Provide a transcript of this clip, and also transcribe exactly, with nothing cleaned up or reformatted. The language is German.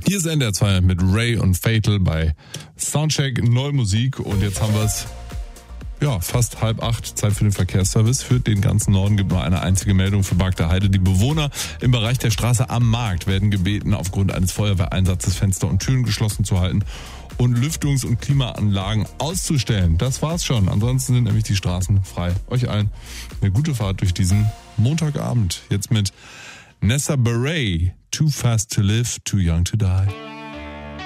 Hier ist N D R zwei mit Ray und Fatal bei Soundcheck, neue Musik. Und jetzt haben wir es, ja, fast halb acht, Zeit für den Verkehrsservice. Für den ganzen Norden gibt nur eine einzige Meldung für Bagda Heide. Die Bewohner im Bereich der Straße am Markt werden gebeten, aufgrund eines Feuerwehreinsatzes Fenster und Türen geschlossen zu halten und Lüftungs- und Klimaanlagen auszustellen. Das war's schon. Ansonsten sind nämlich die Straßen frei. Euch allen eine gute Fahrt durch diesen Montagabend. Jetzt mit Nessa Beret, Too Fast to Live, Too Young to Die.